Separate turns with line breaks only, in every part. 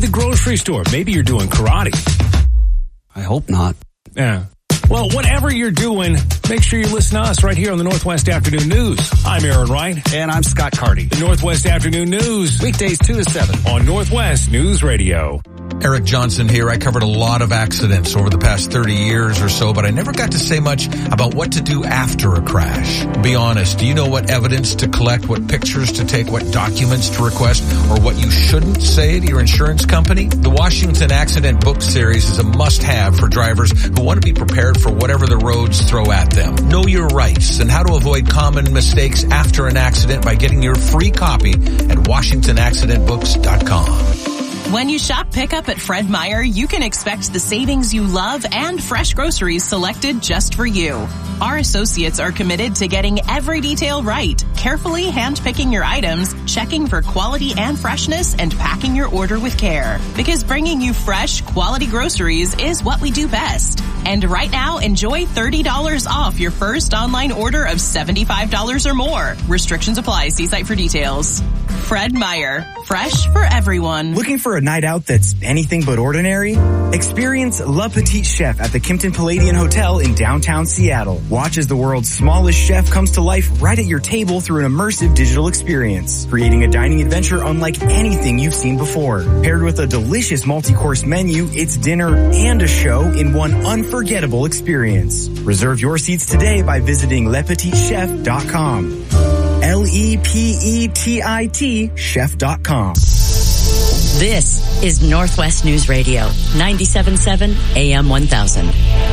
the grocery store. Maybe you're doing karate.
I hope not.
Yeah. Well, whatever you're doing, make sure you listen to us right here on the Northwest Afternoon News. I'm Aaron Wright.
And I'm Scott Carty.
The Northwest Afternoon News.
Weekdays 2 to 7
on Northwest News Radio.
Eric Johnson here. I covered a lot of accidents over the past 30 years or so, but I never got to say much about what to do after a crash. Be honest, do you know what evidence to collect, what pictures to take, what documents to request, or what you shouldn't say to your insurance company? The Washington Accident Book Series is a must-have for drivers who want to be prepared for whatever the roads throw at them. Know your rights and how to avoid common mistakes after an accident by getting your free copy at WashingtonAccidentBooks.com.
When you shop pickup at Fred Meyer, you can expect the savings you love and fresh groceries selected just for you. Our associates are committed to getting every detail right, carefully handpicking your items, checking for quality and freshness, and packing your order with care. Because bringing you fresh, quality groceries is what we do best. And right now, enjoy $30 off your first online order of $75 or more. Restrictions apply. See site for details. Fred Meyer. Fresh for everyone.
Looking for a night out that's anything but ordinary? Experience Le Petit Chef at the Kimpton Palladian Hotel in downtown Seattle. Watch as the world's smallest chef comes to life right at your table through an immersive digital experience, creating a dining adventure unlike anything you've seen before. Paired with a delicious multi-course menu, it's dinner and a show in one unforgettable experience. Reserve your seats today by visiting LePetitChef.com. LEPETIT chef.com.
This is Northwest News Radio, 97.7 AM 1000.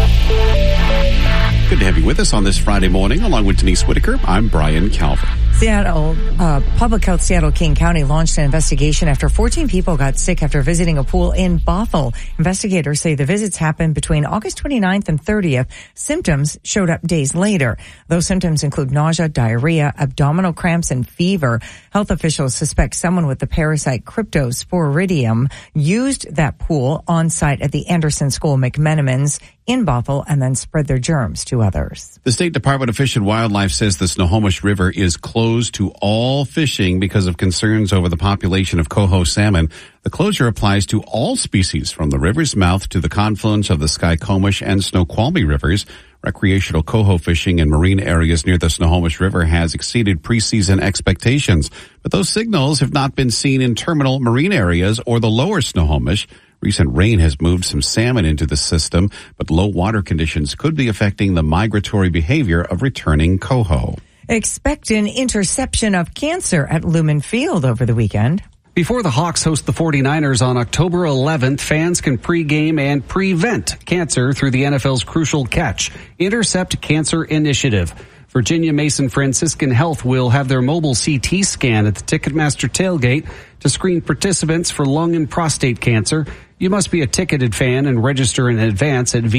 Good to have you with us on this Friday morning. Along with Denise Whitaker, I'm Brian Calvin.
Seattle, Public Health Seattle King County launched an investigation after 14 people got sick after visiting a pool in Bothell. Investigators say the visits happened between August 29th and 30th. Symptoms showed up days later. Those symptoms include nausea, diarrhea, abdominal cramps, and fever. Health officials suspect someone with the parasite Cryptosporidium used that pool on site at the Anderson School McMenamins in Bothell and then spread their germs to others.
The State Department of Fish and Wildlife says the Snohomish River is closed to all fishing because of concerns over the population of coho salmon. The closure applies to all species from the river's mouth to the confluence of the Skykomish and Snoqualmie rivers. Recreational coho fishing in marine areas near the Snohomish River has exceeded preseason expectations, but those signals have not been seen in terminal marine areas or the lower Snohomish. Recent rain has moved some salmon into the system, but low water conditions could be affecting the migratory behavior of returning coho.
Expect an interception of cancer at Lumen Field over the weekend.
Before the Hawks host the 49ers on October 11th, fans can pregame and prevent cancer through the NFL's Crucial Catch Intercept Cancer Initiative. Virginia Mason Franciscan Health will have their mobile CT scan at the Ticketmaster tailgate to screen participants for lung and prostate cancer. You must be a ticketed fan and register in advance at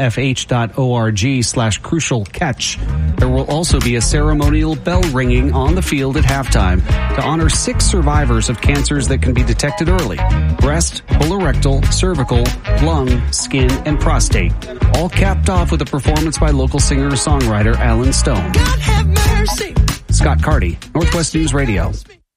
vmfh.org/crucial catch. There will also be a ceremonial bell ringing on the field at halftime to honor 6 survivors of cancers that can be detected early: breast, colorectal, cervical, lung, skin, and prostate. All capped off with a performance by local singer-songwriter Alan Stone.
God have mercy.
Scott Carty, Northwest News Radio.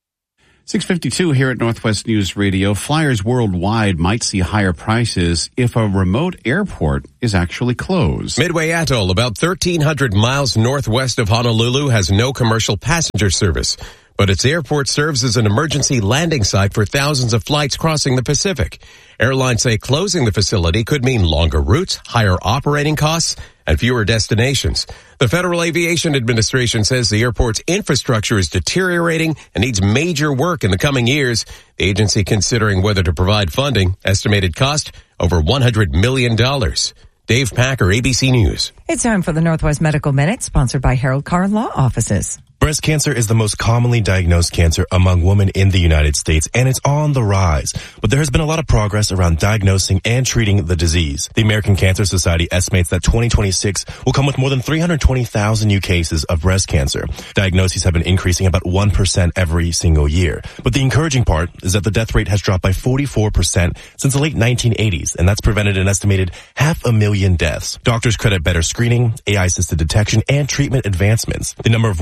6:52 here at Northwest News Radio. Flyers worldwide might see higher prices if a remote airport is actually closed.
Midway Atoll, about 1,300 miles northwest of Honolulu, has no commercial passenger service, but its airport serves as an emergency landing site for thousands of flights crossing the Pacific. Airlines say closing the facility could mean longer routes, higher operating costs, and fewer destinations. The Federal Aviation Administration says the airport's infrastructure is deteriorating and needs major work in the coming years. The agency considering whether to provide funding. Estimated cost over $100 million. Dave Packer, ABC News.
It's time for the Northwest Medical Minute, sponsored by Harold Carr Law Offices.
Breast cancer is the most commonly diagnosed cancer among women in the United States, and it's on the rise. But there has been a lot of progress around diagnosing and treating the disease. The American Cancer Society estimates that 2026 will come with more than 320,000 new cases of breast cancer. Diagnoses have been increasing about 1% every single year. But the encouraging part is that the death rate has dropped by 44% since the late 1980s, and that's prevented an estimated 500,000 deaths. Doctors credit better screening, AI-assisted detection, and treatment advancements. The number of women who have survived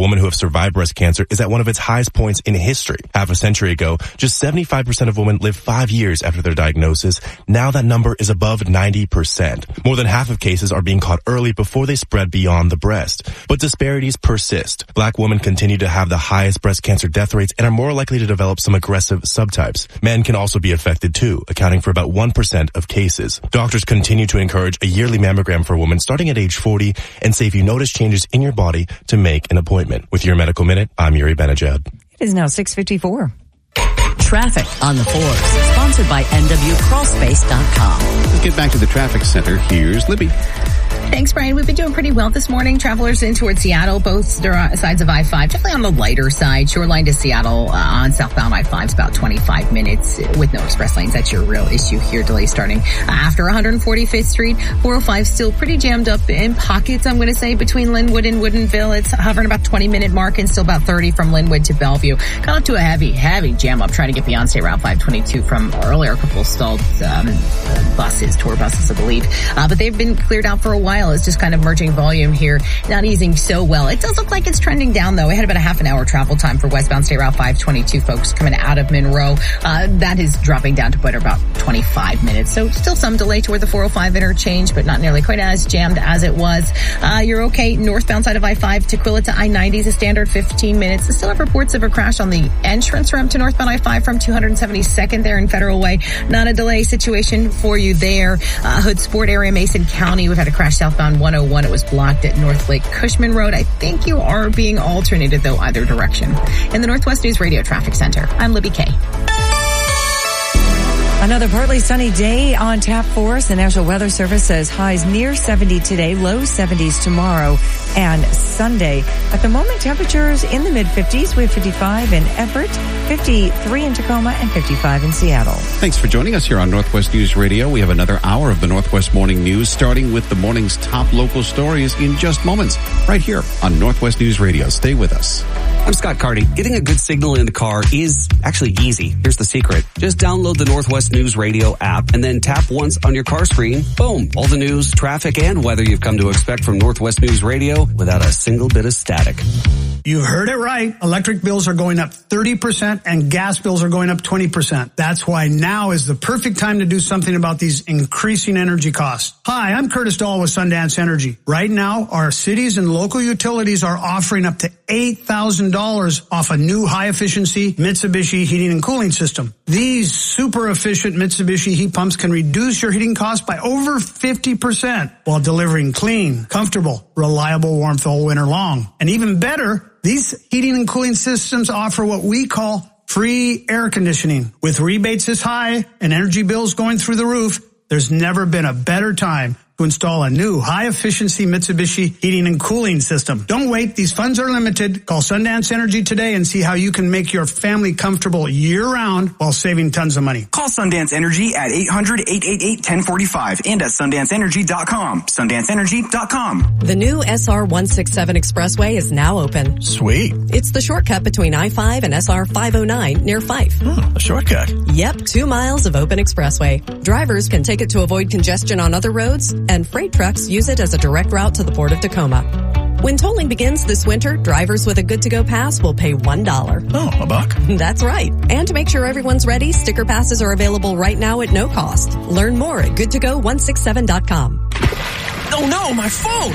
survive breast cancer is at one of its highest points in history. Half a century ago, just 75% of women lived 5 years after their diagnosis. Now that number is above 90%. More than half of cases are being caught early before they spread beyond the breast. But disparities persist. Black women continue to have the highest breast cancer death rates and are more likely to develop some aggressive subtypes. Men can also be affected too, accounting for about 1% of cases. Doctors continue to encourage a yearly mammogram for women starting at age 40 and say if you notice changes in your body to make an appointment. With your Medical Minute, I'm Yuri Benajad.
It is now 6:54.
Traffic on the 4s, sponsored by NWCrawlspace.com.
Let's get back to the traffic center. Here's Libby.
Thanks, Brian. We've been doing pretty well this morning. Travelers in towards Seattle, both sides of I-5, definitely on the lighter side. Shoreline to Seattle on southbound I-5 is about 25 minutes with no express lanes. That's your real issue here. Delay starting after 145th Street. 405 still pretty jammed up in pockets, I'm going to say, between Linwood and Woodinville. It's hovering about 20-minute mark and still about 30 from Linwood to Bellevue. Got up to a heavy jam up trying to get beyond State Route 522 from earlier. A couple of stalled buses, tour buses, I believe. But they've been cleared out for a while. It's just kind of merging volume here, not easing so well. It does look like it's trending down, though. I had about a half an hour travel time for westbound State Route 522 folks coming out of Monroe. That is dropping down to about 25 minutes. So still some delay toward the 405 interchange, but not nearly quite as jammed as it was. You're okay. Northbound side of I-5, Tequila to I-90 is a standard 15 minutes. I still have reports of a crash on the entrance ramp to northbound I-5 from 272nd there in Federal Way. Not a delay situation for you there. Hood Sport area, Mason County. We've had a crash southbound 101. It was blocked at North Lake Cushman Road. I think you are being alternated, though, either direction. In the Northwest News Radio Traffic Center, I'm Libby Kay.
Another partly sunny day on tap for us. The National Weather Service says highs near 70 today, low 70s tomorrow and Sunday. At the moment, temperatures in the mid-50s. We have 55 in Everett, 53 in Tacoma, and 55 in Seattle.
Thanks for joining us here on Northwest News Radio. We have another hour of the Northwest Morning News, starting with the morning's top local stories in just moments, right here on Northwest News Radio. Stay with us.
I'm Scott Carty. Getting a good signal in the car is actually easy. Here's the secret. Just download the Northwest News Radio app and then tap once on your car screen. Boom. All the news, traffic, and weather you've come to expect from Northwest News Radio without a single bit of static.
You heard it right. Electric bills are going up 30% and gas bills are going up 20%. That's why now is the perfect time to do something about these increasing energy costs. Hi, I'm Curtis Dahl with Sundance Energy. Right now, our cities and local utilities are offering up to $8,000 off a new high-efficiency Mitsubishi heating and cooling system. These super efficient Mitsubishi heat pumps can reduce your heating costs by over 50% while delivering clean, comfortable, reliable warmth all winter long. And even better, these heating and cooling systems offer what we call free air conditioning. With rebates this high and energy bills going through the roof, there's never been a better time to install a new high-efficiency Mitsubishi heating and cooling system. Don't wait. These funds are limited. Call Sundance Energy today and see how you can make your family comfortable year-round while saving tons of money.
Call Sundance Energy at 800-888-1045 and at SundanceEnergy.com. SundanceEnergy.com.
The new SR 167 Expressway is now open.
Sweet.
It's the shortcut between I-5 and SR 509 near Fife.
A shortcut.
Yep, 2 miles of open expressway. Drivers can take it to avoid congestion on other roads, and freight trucks use it as a direct route to the Port of Tacoma. When tolling begins this winter, drivers with a good-to-go pass will pay $1.
Oh, $1?
That's right. And to make sure everyone's ready, sticker passes are available right now at no cost. Learn more at goodtogo167.com.
Oh no, my phone!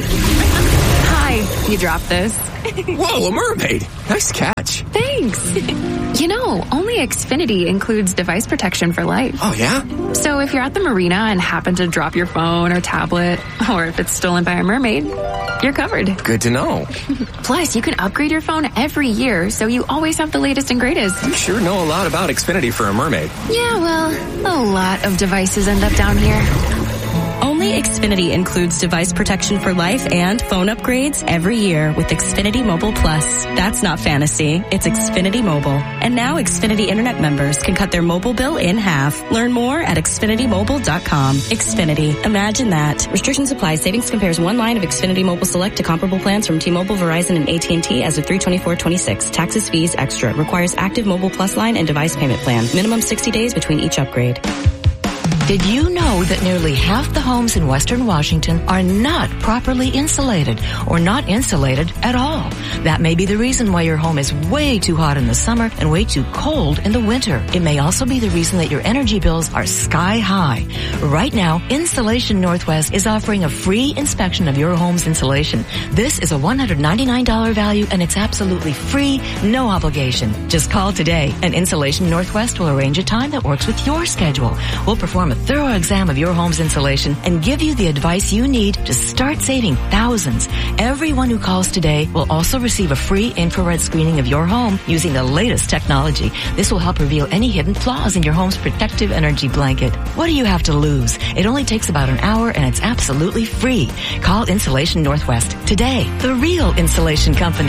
Hi, you dropped this.
Whoa, a mermaid! Nice catch.
Thanks. You know, only Xfinity includes device protection for life.
Oh, yeah?
So if you're at the marina and happen to drop your phone or tablet, or if it's stolen by a mermaid, you're covered.
Good to know.
Plus, you can upgrade your phone every year, so you always have the latest and greatest.
You sure know a lot about Xfinity for a mermaid.
Yeah, well, a lot of devices end up down here.
Only Xfinity includes device protection for life and phone upgrades every year with Xfinity Mobile Plus. That's not fantasy. It's Xfinity Mobile. And now Xfinity Internet members can cut their mobile bill in half. Learn more at XfinityMobile.com. Xfinity. Imagine that. Restrictions apply. Savings compares one line of Xfinity Mobile Select to comparable plans from T-Mobile, Verizon, and AT&T as of 3/24/26. Taxes, fees, extra. Requires active Mobile Plus line and device payment plan. Minimum 60 days between each upgrade.
Did you know that nearly half the homes in Western Washington are not properly insulated or not insulated at all? That may be the reason why your home is way too hot in the summer and way too cold in the winter. It may also be the reason that your energy bills are sky high. Right now, Insulation Northwest is offering a free inspection of your home's insulation. This is a $199 value and it's absolutely free, no obligation. Just call today and Insulation Northwest will arrange a time that works with your schedule. We'll perform a thorough exam of your home's insulation and give you the advice you need to start saving thousands. Everyone who calls today will also receive a free infrared screening of your home using the latest technology. This will help reveal any hidden flaws in your home's protective energy blanket. What do you have to lose? It only takes about an hour and it's absolutely free. Call Insulation Northwest today. The real insulation company.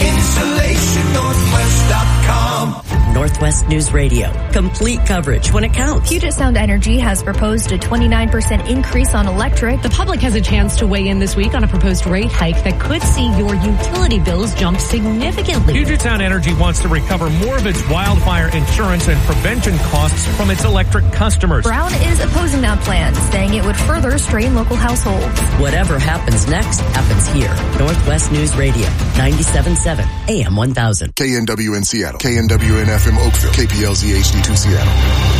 InsulationNorthwest.com. Northwest News Radio. Complete coverage when it counts.
Puget Sound Energy has proposed a 29% increase on electric.
The public has a chance to weigh in this week on a proposed rate hike that could see your utility bills jump significantly.
Puget Sound Energy wants to recover more of its wildfire insurance and prevention costs from its electric customers.
Brown is opposing that plan, saying it would further strain local households.
Whatever happens next happens here. Northwest News Radio, 97.7 AM 1000.
KNW in Seattle. KNW in FM Oakville. KPLZ HD2 Seattle.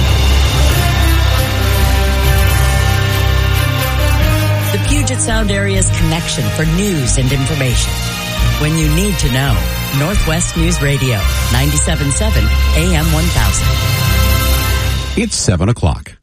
The Puget Sound area's connection for news and information. When you need to know, Northwest News Radio, 97.7 AM 1000.
It's 7 o'clock.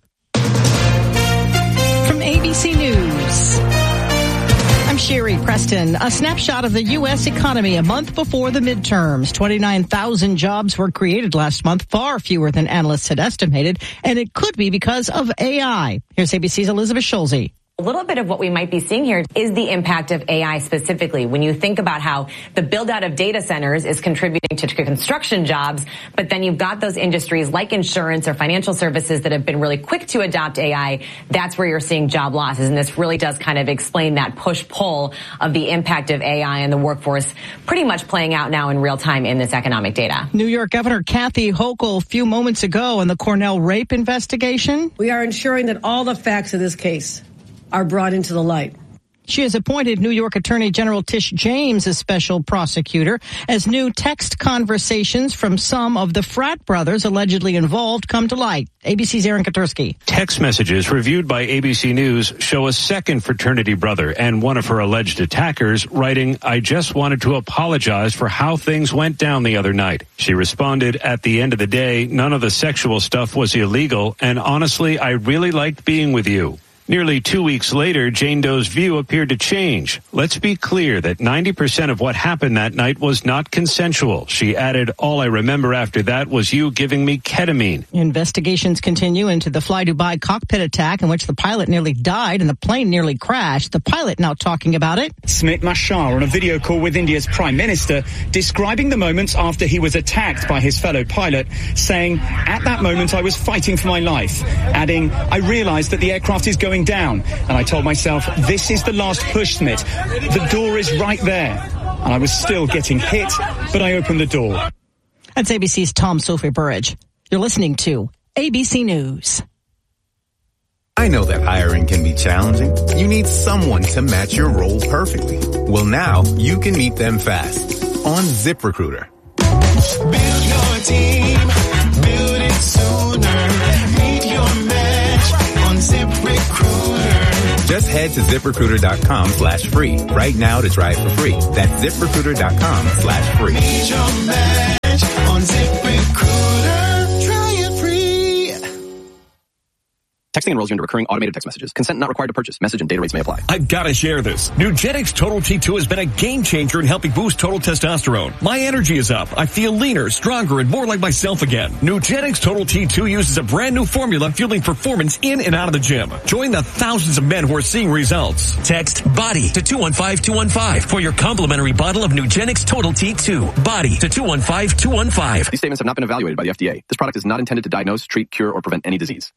From ABC News, I'm Sherry Preston. A snapshot of the U.S. economy a month before the midterms. 29,000 jobs were created last month, far fewer than analysts had estimated, and it could be because of AI. Here's ABC's Elizabeth Schulze.
A little bit of what we might be seeing here is the impact of AI specifically. When you think about how the build out of data centers is contributing to construction jobs, but then you've got those industries like insurance or financial services that have been really quick to adopt AI, that's where you're seeing job losses. And this really does kind of explain that push-pull of the impact of AI and the workforce pretty much playing out now in real time in this economic data.
New York Governor Kathy Hochul a few moments ago on the Cornell rape investigation.
We are ensuring that all the facts of this case are brought into the light.
She has appointed New York Attorney General Tish James as special prosecutor as new text conversations from some of the frat brothers allegedly involved come to light. ABC's Aaron Katursky.
Text messages reviewed by ABC News show a second fraternity brother and one of her alleged attackers writing, "I just wanted to apologize for how things went down the other night." She responded, "At the end of the day, none of the sexual stuff was illegal, and honestly, I really liked being with you." Nearly 2 weeks later, Jane Doe's view appeared to change. "Let's be clear that 90% of what happened that night was not consensual." She added, "All I remember after that was you giving me ketamine."
Investigations continue into the Fly Dubai cockpit attack in which the pilot nearly died and the plane nearly crashed. The pilot now talking about it.
Smit Mashar on a video call with India's Prime Minister describing the moments after he was attacked by his fellow pilot, saying, "At that moment I was fighting for my life," adding, "I realized that the aircraft is going down, and I told myself, this is the last push, Smit. The door is right there." And I was still getting hit, but I opened the door.
That's ABC's Tom Sophie Burridge. You're listening to ABC News.
I know that hiring can be challenging. You need someone to match your role perfectly. Well, now you can meet them fast on ZipRecruiter.
Build your team, build it sooner. Meet your match on ZipRecruiter.
Just head to ZipRecruiter.com/free right now to try it for free. That's ZipRecruiter.com/free.
Meet your match on ZipRecruiter. Try it free.
Texting enrolls you into recurring automated text messages. Consent not required to purchase. Message and data rates may apply.
I've got to share this. Nugenix Total T2 has been a game changer in helping boost total testosterone. My energy is up. I feel leaner, stronger, and more like myself again. Nugenix Total T2 uses a brand new formula fueling performance in and out of the gym. Join the thousands of men who are seeing results.
Text BODY to 215-215 for your complimentary bottle of Nugenix Total T2. BODY to 215-215.
These statements have not been evaluated by the FDA. This product is not intended to diagnose, treat, cure, or prevent any disease.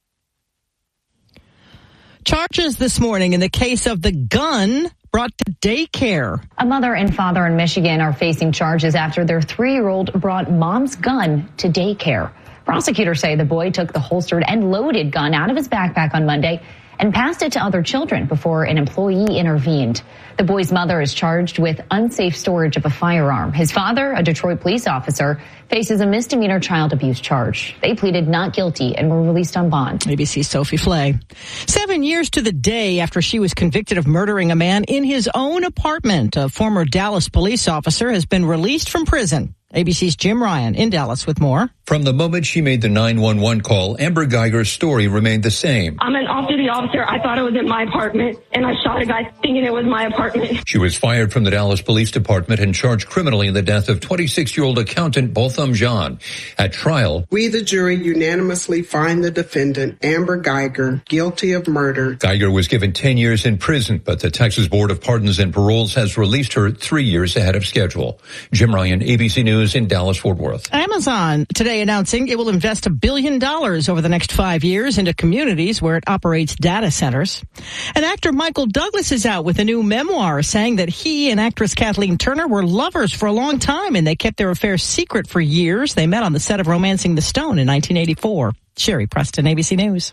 Charges this morning in the case of the gun brought to daycare.
A mother and father in Michigan are facing charges after their 3-year-old brought mom's gun to daycare.
Prosecutors say the boy took the holstered and loaded gun out of his backpack on Monday and passed it to other children before an employee intervened. The boy's mother is charged with unsafe storage of a firearm. His father, a Detroit police officer, faces a misdemeanor child abuse charge. They pleaded not guilty and were released on bond.
ABC's Sophie Flay. 7 years to the day after she was convicted of murdering a man in his own apartment, a former Dallas police officer has been released from prison. ABC's Jim Ryan in Dallas with more.
From the moment she made the 911 call, Amber Geiger's story remained the same.
I'm an off-duty officer. I thought it was in my apartment, and I shot a guy thinking it was my apartment.
She was fired from the Dallas Police Department and charged criminally in the death of 26-year-old accountant Botham Jean. At trial,
we, the jury, unanimously find the defendant, Amber Geiger, guilty of murder.
Geiger was given 10 years in prison, but the Texas Board of Pardons and Paroles has released her 3 years ahead of schedule. Jim Ryan, ABC News in Dallas-Fort Worth.
Amazon today announcing it will invest $1 billion over the next 5 years into communities where it operates data centers. And actor Michael Douglas is out with a new memoir saying that he and actress Kathleen Turner were lovers for a long time and they kept their affair secret for years. They met on the set of Romancing the Stone in 1984. Sherry Preston, ABC News.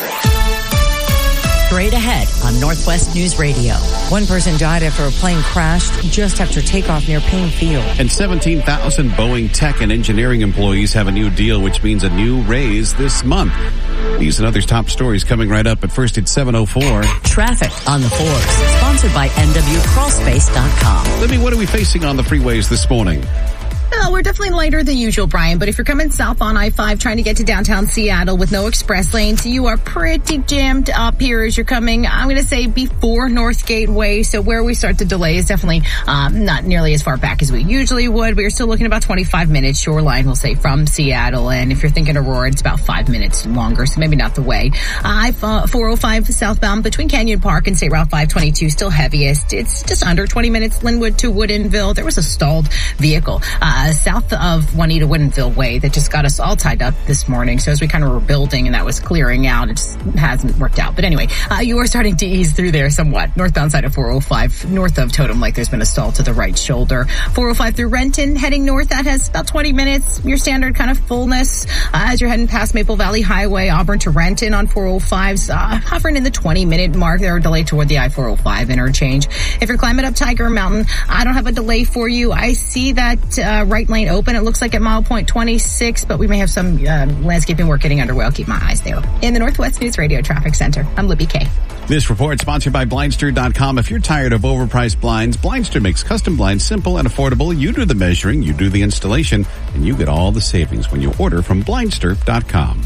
Straight ahead on Northwest News Radio.
One person died after a plane crashed just after takeoff near Payne Field.
And 17,000 Boeing tech and engineering employees have a new deal, which means a new raise this month. These and other top stories coming right up, but first it's 7:04.
Traffic on the 4s, sponsored by NWCrawlspace.com.
Libby, what are we facing on the freeways this morning?
Well, we're definitely lighter than usual, Brian, but if you're coming south on I-5 trying to get to downtown Seattle with no express lanes, you are pretty jammed up here as you're coming, I'm going to say, before North Gateway. So where we start to delay is definitely not nearly as far back as we usually would. We're still looking about 25 minutes shoreline, we'll say, from Seattle. And if you're thinking Aurora, it's about 5 minutes longer, so maybe not the way. I-405 southbound between Canyon Park and State Route 522, still heaviest. It's just under 20 minutes, Linwood to Woodinville. There was a stalled vehicle south of Juanita Woodinville Way that just got us all tied up this morning. So as we kind of were building and that was clearing out, it just hasn't worked out. But anyway, you are starting to ease through there somewhat. Northbound side of 405, north of Totem Lake, there's been a stall to the right shoulder. 405 through Renton, heading north, that has about 20 minutes. Your standard kind of fullness as you're heading past Maple Valley Highway, Auburn to Renton on 405s, hovering in the 20-minute mark. There are delayed toward the I-405 interchange. If you're climbing up Tiger Mountain, I don't have a delay for you. I see that right lane open. It looks like at mile point 26, but we may have some landscaping work getting underway. I'll keep my eyes there. In the Northwest News Radio Traffic Center, I'm Libby Kay.
This report sponsored by Blindster.com. If you're tired of overpriced blinds, Blindster makes custom blinds simple and affordable. You do the measuring, you do the installation, and you get all the savings when you order from Blindster.com.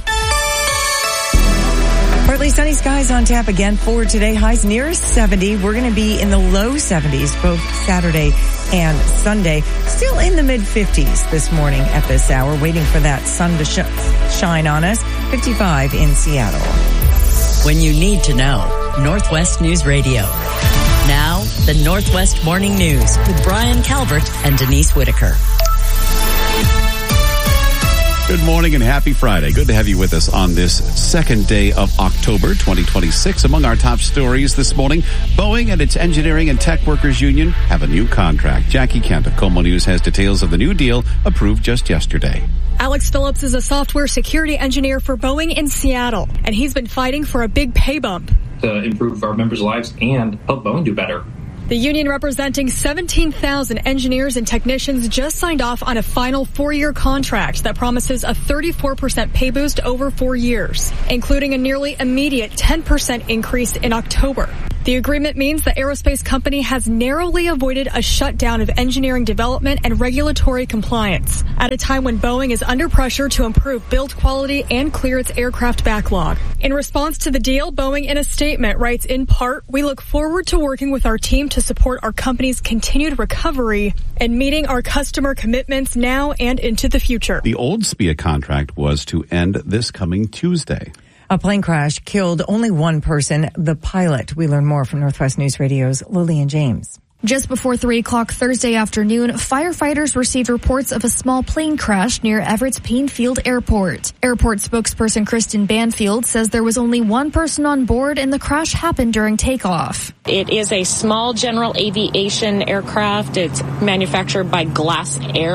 Partly sunny skies on tap again for today. Highs near 70. We're going to be in the low 70s both Saturday and Sunday. Still in the mid-50s this morning at this hour, waiting for that sun to shine on us. 55 in Seattle.
When you need to know, Northwest News Radio. Now, the Northwest Morning News with Brian Calvert and Denise Whitaker.
Good morning and happy Friday. Good to have you with us on this second day of October 2026. Among our top stories this morning, Boeing and its Engineering and Tech Workers Union have a new contract. Jackie Kent of KOMO News has details of the new deal approved just yesterday.
Alex Phillips is a software security engineer for Boeing in Seattle, and he's been fighting for a big pay bump
to improve our members' lives and help Boeing do better.
The union, representing 17,000 engineers and technicians, just signed off on a final 4-year contract that promises a 34% pay boost over 4 years, including a nearly immediate 10% increase in October. The agreement means the aerospace company has narrowly avoided a shutdown of engineering development and regulatory compliance at a time when Boeing is under pressure to improve build quality and clear its aircraft backlog. In response to the deal, Boeing in a statement writes, in part, "We look forward to working with our team to support our company's continued recovery and meeting our customer commitments now and into the future."
The old SPIA contract was to end this coming Tuesday.
A plane crash killed only one person, the pilot. We learn more from Northwest News Radio's Lillian James.
Just before 3 o'clock Thursday afternoon, firefighters received reports of a small plane crash near Everett's Payne Field Airport. Airport spokesperson Kristen Banfield says there was only one person on board and the crash happened during takeoff.
It is a small general aviation aircraft. It's manufactured by Glass Air.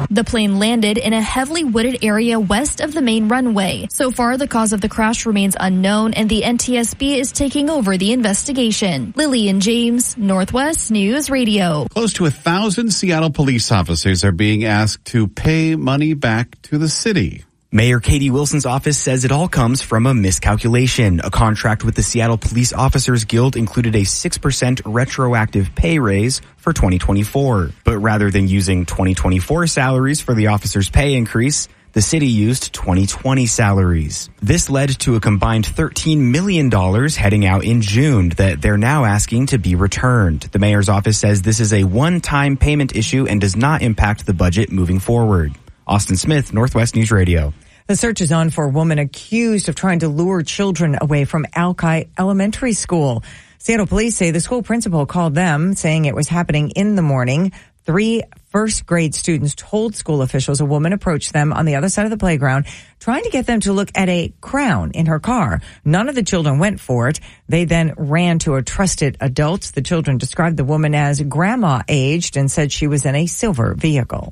The plane landed in a heavily wooded area west of the main runway. So far, the cause of the crash remains unknown, and the NTSB is taking over the investigation. Lillian James, Northwest News Radio.
Close to 1,000 Seattle police officers are being asked to pay money back to the city.
Mayor Katie Wilson's office says it all comes from a miscalculation. A contract with the Seattle Police Officers Guild included a 6% retroactive pay raise for 2024. But rather than using 2024 salaries for the officers' pay increase, the city used 2020 salaries. This led to a combined $13 million heading out in June that they're now asking to be returned. The mayor's office says this is a one-time payment issue and does not impact the budget moving forward. Austin Smith, Northwest News Radio.
The search is on for a woman accused of trying to lure children away from Alki Elementary School. Seattle police say the school principal called them, saying it was happening in the morning. 3 first-grade students told school officials a woman approached them on the other side of the playground, trying to get them to look at a crown in her car. None of the children went for it. They then ran to a trusted adult. The children described the woman as grandma-aged and said she was in a silver vehicle.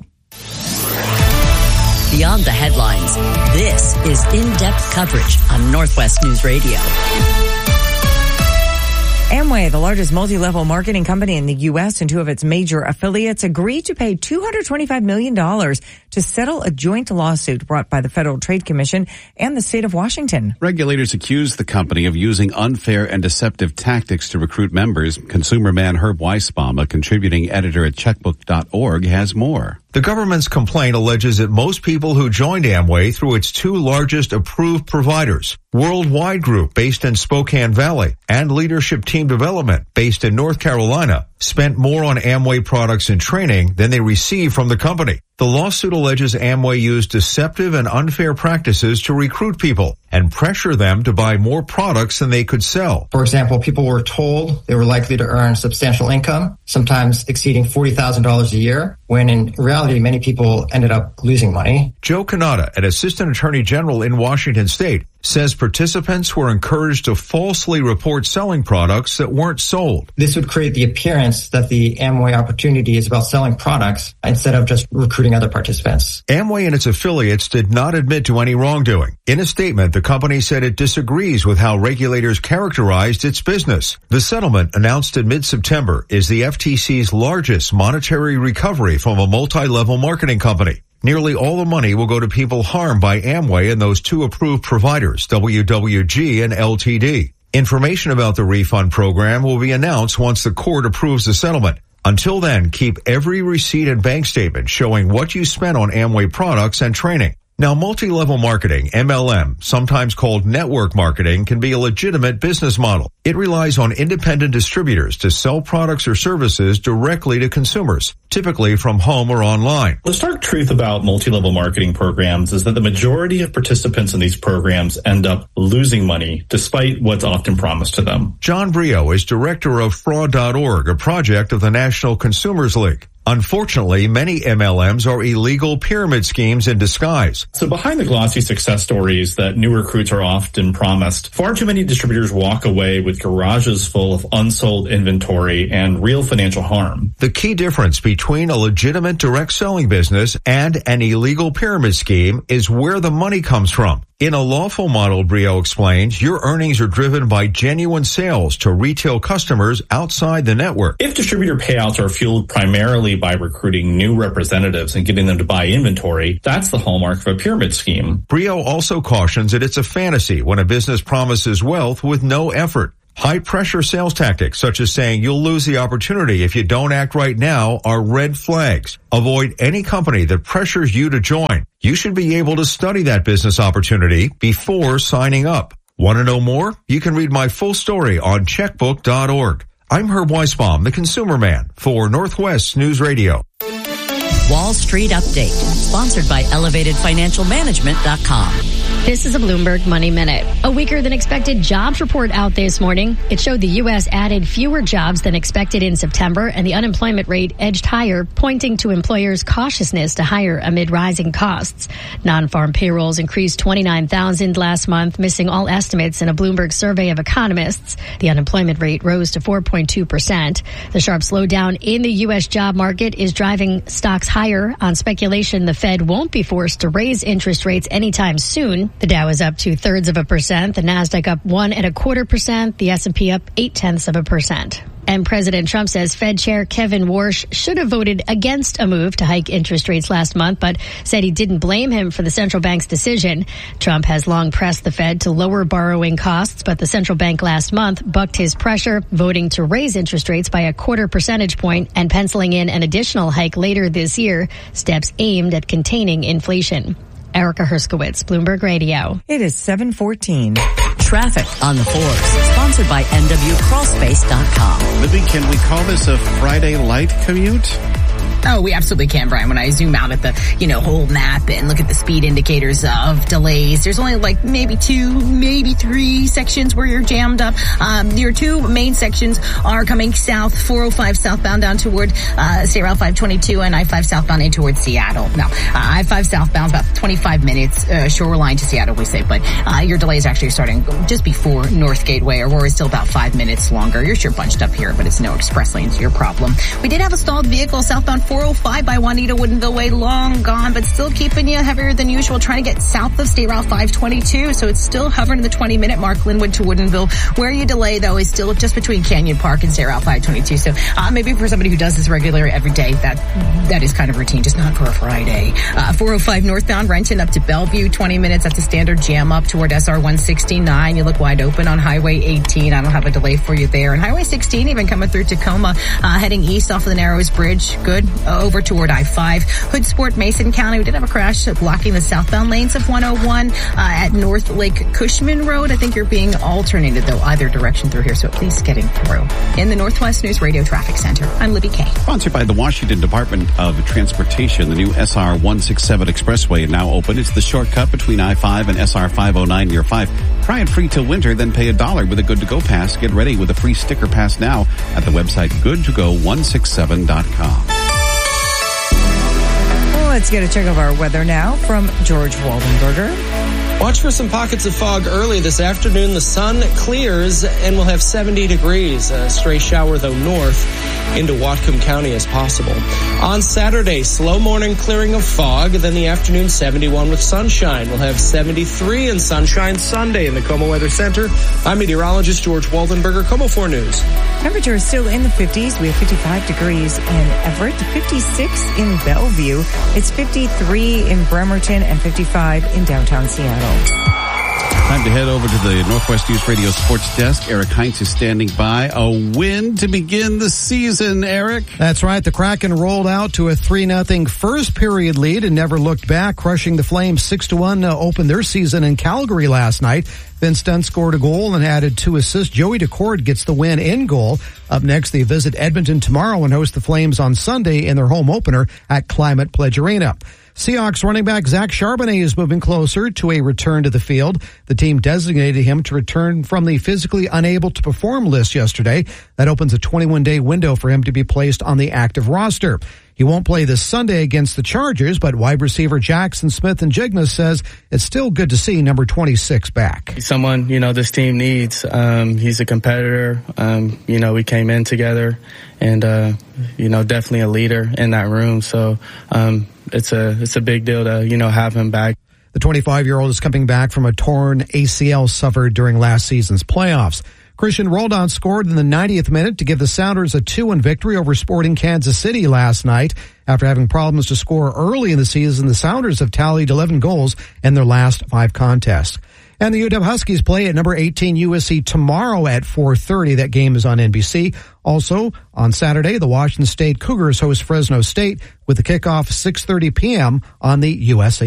Beyond the headlines, this is in-depth coverage on Northwest News Radio.
Amway, the largest multi-level marketing company in the U.S. and 2 of its major affiliates, agreed to pay $225 million to settle a joint lawsuit brought by the Federal Trade Commission and the state of Washington.
Regulators accuse the company of using unfair and deceptive tactics to recruit members. Consumer man Herb Weisbaum, a contributing editor at checkbook.org, has more.
The government's complaint alleges that most people who joined Amway through its 2 largest approved providers, Worldwide Group based in Spokane Valley and Leadership Team Development based in North Carolina, spent more on Amway products and training than they received from the company. The lawsuit alleges Amway used deceptive and unfair practices to recruit people and pressure them to buy more products than they could sell.
For example, people were told they were likely to earn substantial income, sometimes exceeding $40,000 a year, when in reality, many people ended up losing money.
Joe Canada, an assistant attorney general in Washington state, says participants were encouraged to falsely report selling products that weren't sold.
This would create the appearance that the Amway opportunity is about selling products instead of just recruiting other participants.
Amway and its affiliates did not admit to any wrongdoing. In a statement, the company said it disagrees with how regulators characterized its business. The settlement, announced in mid-September, is the FTC's largest monetary recovery from a multi-level marketing company. Nearly all the money will go to people harmed by Amway and those 2 approved providers, WWG and LTD. Information about the refund program will be announced once the court approves the settlement. Until then, keep every receipt and bank statement showing what you spent on Amway products and training. Now, multi-level marketing, MLM, sometimes called network marketing, can be a legitimate business model. It relies on independent distributors to sell products or services directly to consumers, typically from home or online.
The stark truth about multi-level marketing programs is that the majority of participants in these programs end up losing money despite what's often promised to them.
John Brio is director of Fraud.org, a project of the National Consumers League. Unfortunately, many MLMs are illegal pyramid schemes in disguise.
So behind the glossy success stories that new recruits are often promised, far too many distributors walk away with garages full of unsold inventory and real financial harm.
The key difference between a legitimate direct selling business and an illegal pyramid scheme is where the money comes from. In a lawful model, Brio explains, your earnings are driven by genuine sales to retail customers outside the network.
If distributor payouts are fueled primarily by recruiting new representatives and getting them to buy inventory, that's the hallmark of a pyramid scheme.
Brio also cautions that it's a fantasy when a business promises wealth with no effort. High-pressure sales tactics, such as saying you'll lose the opportunity if you don't act right now, are red flags. Avoid any company that pressures you to join. You should be able to study that business opportunity before signing up. Want to know more? You can read my full story on checkbook.org. I'm Herb Weisbaum, the Consumer Man, for Northwest News Radio.
Wall Street Update, sponsored by ElevatedFinancialManagement.com.
This is a Bloomberg Money Minute. A weaker than expected jobs report out this morning. It showed the U.S. added fewer jobs than expected in September, and the unemployment rate edged higher, pointing to employers' cautiousness to hire amid rising costs. Non-farm payrolls increased 29,000 last month, missing all estimates in a Bloomberg survey of economists. The unemployment rate rose to 4.2%. The sharp slowdown in the U.S. job market is driving stocks higher on speculation the Fed won't be forced to raise interest rates anytime soon. The Dow is up 0.2%, the Nasdaq up 1.25%, the S&P up 0.8%. And President Trump says Fed Chair Kevin Warsh should have voted against a move to hike interest rates last month, but said he didn't blame him for the central bank's decision. Trump has long pressed the Fed to lower borrowing costs, but the central bank last month bucked his pressure, voting to raise interest rates by 0.25 percentage point and penciling in an additional hike later this year, steps aimed at containing inflation. Erica Herskowitz, Bloomberg Radio.
It is 7:14.
Traffic on the 4s, sponsored by NWCrawlspace.com.
Libby, can we call this a Friday light commute?
Oh, we absolutely can, Brian. When I zoom out at the, whole map and look at the speed indicators of delays, there's only like maybe 2, maybe 3 sections where you're jammed up. Your 2 main sections are coming south, 405 southbound down toward State Route 522 and I-5 southbound in toward Seattle. Now, I-5 southbound about 25 minutes, shoreline to Seattle, we say, but your delay is actually starting just before North Gateway. Aurora is still about 5 minutes longer. You're sure bunched up here, but it's no express lanes, your problem. We did have a stalled vehicle southbound 405 by Juanita Woodinville Way, long gone, but still keeping you heavier than usual, trying to get south of State Route 522, so it's still hovering the 20-minute mark, Linwood to Woodinville. Where you delay, though, is still just between Canyon Park and State Route 522, so maybe for somebody who does this regularly every day, that is kind of routine, just not for a Friday. 405 northbound, Renton up to Bellevue, 20 minutes, that's a standard jam up toward SR 169. You look wide open on Highway 18. I don't have a delay for you there. And Highway 16 even coming through Tacoma, heading east off of the Narrows Bridge. Good. Over toward I-5. Hoodsport, Mason County. We did have a crash blocking the southbound lanes of 101 at North Lake Cushman Road. I think you're being alternated, though, either direction through here, so at least getting through. In the Northwest News Radio Traffic Center, I'm Libby Kay.
Sponsored by the Washington Department of Transportation. The new SR 167 Expressway now open. It's the shortcut between I-5 and SR 509 near 5. Try it free till winter, then pay $1 with a good-to-go pass. Get ready with a free sticker pass now at the website goodtogo167.com.
Let's get a check of our weather now from George Waldenberger.
Watch for some pockets of fog early this afternoon. The sun clears and we'll have 70 degrees. A stray shower, though, north into Whatcom County as possible. On Saturday, slow morning clearing of fog, then the afternoon 71 with sunshine. We'll have 73 and sunshine Sunday in the KOMO Weather Center. I'm meteorologist George Waldenberger, KOMO 4 News.
Temperature is still in the 50s. We have 55 degrees in Everett, 56 in Bellevue. It's 53 in Bremerton and 55 in downtown Seattle.
Time to head over to the Northwest News Radio Sports Desk. Eric Heinz is standing by. A win to begin the season, Eric.
That's right. The Kraken rolled out to a 3-0 first period lead and never looked back, crushing the Flames 6-1 to open their season in Calgary last night. Vince Dunn scored a goal and added 2 assists. Joey Decord gets the win in goal. Up next, they visit Edmonton tomorrow and host the Flames on Sunday in their home opener at Climate Pledge Arena. Seahawks running back Zach Charbonnet is moving closer to a return to the field. The team designated him to return from the physically unable to perform list yesterday. That opens a 21-day window for him to be placed on the active roster. He won't play this Sunday against the Chargers, but wide receiver Jackson Smith-Njigba says it's still good to see number 26 back.
He's someone, this team needs. He's a competitor. We came in together and, definitely a leader in that room. So, it's a big deal to, have him back.
The 25-year-old is coming back from a torn ACL suffered during last season's playoffs. Christian Roldan scored in the 90th minute to give the Sounders a 2-1 victory over Sporting Kansas City last night. After having problems to score early in the season, the Sounders have tallied 11 goals in their last 5 contests. And the UW Huskies play at number 18 USC tomorrow at 4:30. That game is on NBC. Also, on Saturday, the Washington State Cougars host Fresno State with the kickoff 6:30 p.m. on the USA